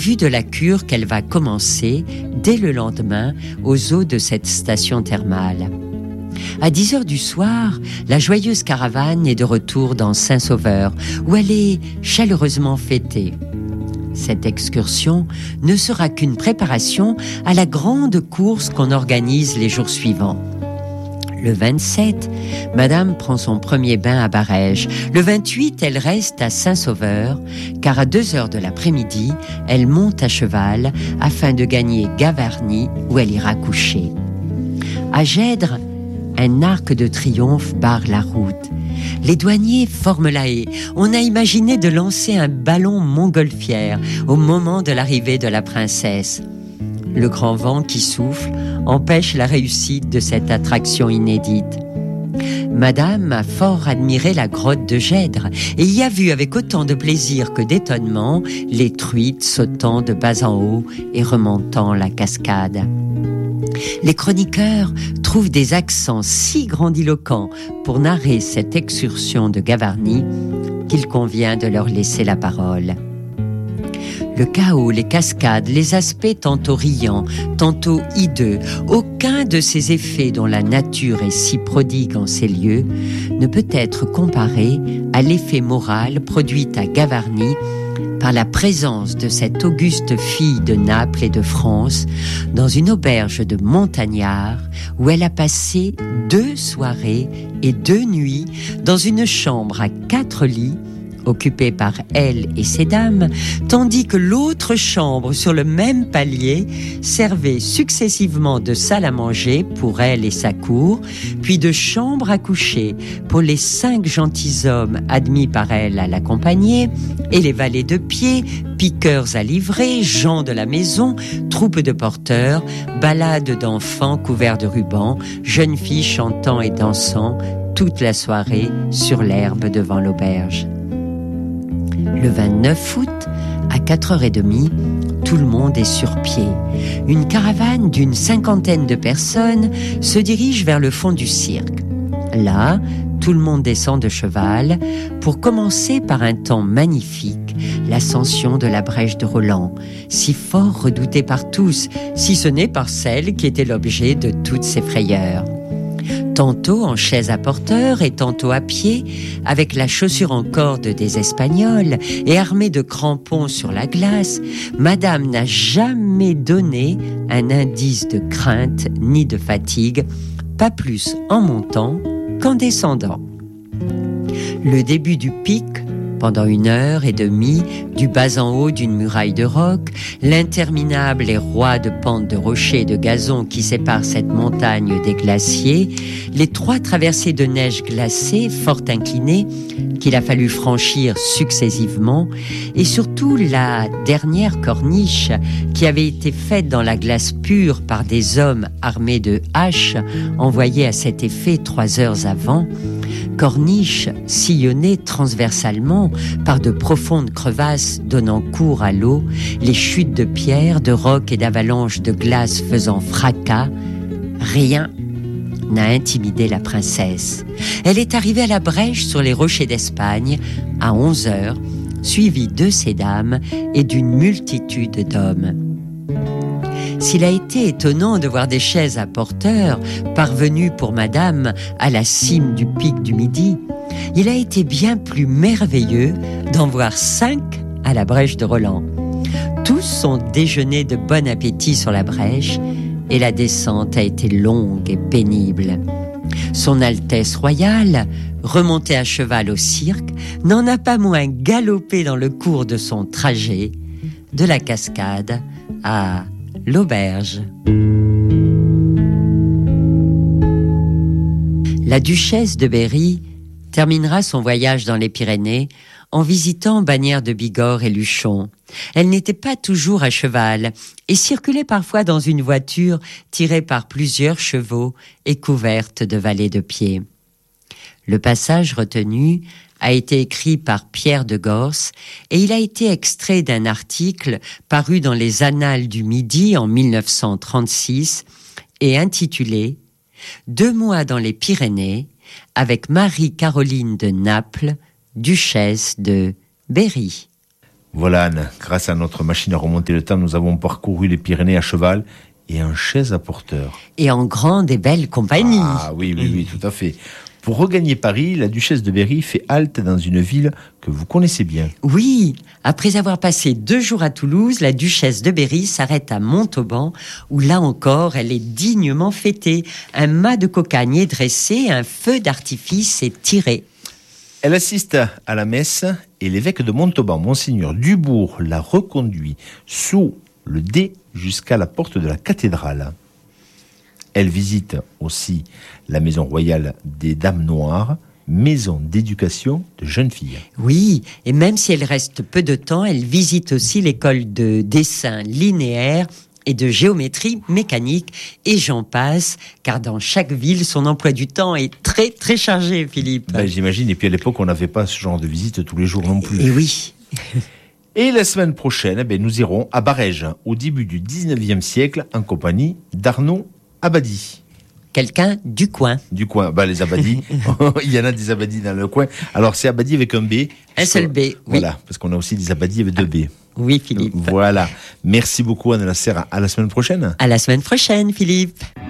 vue de la cure qu'elle va commencer dès le lendemain aux eaux de cette station thermale. À 10h du soir, la joyeuse caravane est de retour dans Saint-Sauveur, où elle est chaleureusement fêtée. Cette excursion ne sera qu'une préparation à la grande course qu'on organise les jours suivants. Le 27, Madame prend son premier bain à Barèges. Le 28, elle reste à Saint-Sauveur, car à 2h de l'après-midi, elle monte à cheval afin de gagner Gavarnie, où elle ira coucher. À Gèdre, un arc de triomphe barre la route. Les douaniers forment la haie. On a imaginé de lancer un ballon montgolfière au moment de l'arrivée de la princesse. Le grand vent qui souffle empêche la réussite de cette attraction inédite. Madame a fort admiré la grotte de Gèdre et y a vu avec autant de plaisir que d'étonnement les truites sautant de bas en haut et remontant la cascade. Les chroniqueurs trouvent des accents si grandiloquents pour narrer cette excursion de Gavarnie qu'il convient de leur laisser la parole. Le chaos, les cascades, les aspects tantôt riants, tantôt hideux, aucun de ces effets dont la nature est si prodigue en ces lieux ne peut être comparé à l'effet moral produit à Gavarnie par la présence de cette auguste fille de Naples et de France dans une auberge de montagnards où elle a passé 2 soirées et 2 nuits dans une chambre à 4 lits occupée par elle et ses dames, tandis que l'autre chambre sur le même palier servait successivement de salle à manger pour elle et sa cour, puis de chambre à coucher pour les 5 gentilshommes admis par elle à l'accompagner, et les valets de pied, piqueurs à livrer, gens de la maison, troupes de porteurs, balades d'enfants couverts de rubans, jeunes filles chantant et dansant toute la soirée sur l'herbe devant l'auberge. Le 29 août, à 4h30, tout le monde est sur pied. Une caravane d'une 50aine de personnes se dirige vers le fond du cirque. Là, tout le monde descend de cheval pour commencer par un temps magnifique, l'ascension de la brèche de Roland, si fort redoutée par tous, si ce n'est par celle qui était l'objet de toutes ces frayeurs. Tantôt en chaise à porteur et tantôt à pied, avec la chaussure en corde des Espagnols et armée de crampons sur la glace, Madame n'a jamais donné un indice de crainte ni de fatigue, pas plus en montant qu'en descendant. Le début du pic, pendant 1h30, du bas en haut d'une muraille de roc, l'interminable et roide pente de rochers et de gazon qui sépare cette montagne des glaciers, les 3 traversées de neige glacée fort inclinées qu'il a fallu franchir successivement, et surtout la dernière corniche qui avait été faite dans la glace pure par des hommes armés de haches envoyés à cet effet 3 heures avant, corniche sillonnée transversalement par de profondes crevasses donnant cours à l'eau, les chutes de pierres, de rocs et d'avalanches de glace faisant fracas, rien n'a intimidé la princesse. Elle est arrivée à la brèche sur les rochers d'Espagne à 11h, suivie de ses dames et d'une multitude d'hommes. S'il a été étonnant de voir des chaises à porteurs parvenues pour Madame à la cime du pic du Midi, il a été bien plus merveilleux d'en voir 5 à la brèche de Roland. Tous sont déjeunés de bon appétit sur la brèche et la descente a été longue et pénible. Son Altesse royale, remontée à cheval au cirque, n'en a pas moins galopé dans le cours de son trajet de la cascade à l'auberge. La duchesse de Berry terminera son voyage dans les Pyrénées en visitant Bagnères de Bigorre et Luchon. Elle n'était pas toujours à cheval et circulait parfois dans une voiture tirée par plusieurs chevaux et couverte de valets de pied. Le passage retenu a été écrit par Pierre de Gorce et il a été extrait d'un article paru dans les Annales du Midi en 1936 et intitulé « 2 mois dans les Pyrénées avec Marie-Caroline de Naples, duchesse de Berry ». Voilà Anne, grâce à notre machine à remonter le temps, nous avons parcouru les Pyrénées à cheval et en chaise à porteur. Et en grande et belle compagnie. Ah oui, tout à fait. Pour regagner Paris, la duchesse de Berry fait halte dans une ville que vous connaissez bien. Oui, après avoir passé 2 jours à Toulouse, la duchesse de Berry s'arrête à Montauban, où là encore, elle est dignement fêtée. Un mât de cocagne est dressé, un feu d'artifice est tiré. Elle assiste à la messe et l'évêque de Montauban, Monseigneur Dubourg, la reconduit sous le dais jusqu'à la porte de la cathédrale. Elle visite aussi la maison royale des Dames Noires, maison d'éducation de jeunes filles. Oui, et même si elle reste peu de temps, elle visite aussi l'école de dessin linéaire et de géométrie mécanique, et j'en passe, car dans chaque ville, son emploi du temps est très, très chargé, Philippe. J'imagine, et puis à l'époque, on n'avait pas ce genre de visite tous les jours non plus. Et oui. Et la semaine prochaine, nous irons à Barège, au début du 19e siècle, en compagnie d'Arnaud Abadie. Quelqu'un du coin. Du coin, les Abadis. Il y en a des Abadis dans le coin. Alors, c'est Abadie avec un B. Un seul B, oui. Voilà, parce qu'on a aussi des Abadis avec 2 B. Oui, Philippe. Voilà. Merci beaucoup, Anne Lasserre. À la semaine prochaine. À la semaine prochaine, Philippe.